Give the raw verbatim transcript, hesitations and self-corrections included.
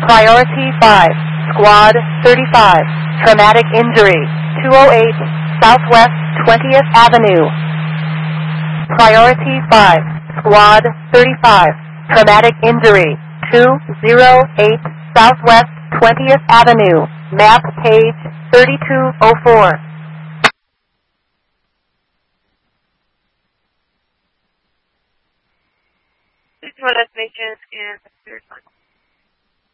Priority five, Squad thirty-five, traumatic injury, two oh eight Southwest twentieth Avenue. Priority five, Squad thirty-five, traumatic injury, two oh eight Southwest twentieth Avenue, map page thirty-two oh four. Please for destinations and